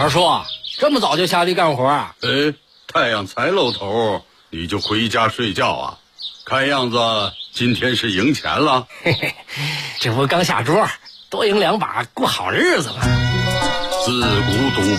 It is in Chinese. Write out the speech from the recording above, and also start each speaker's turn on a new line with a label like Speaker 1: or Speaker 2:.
Speaker 1: 二叔，这么早就下地干活啊？
Speaker 2: 太阳才露头，你就回家睡觉啊？看样子今天是赢钱了。
Speaker 1: 嘿嘿，这不刚下桌，多赢2把过好日子嘛。
Speaker 2: 自古赌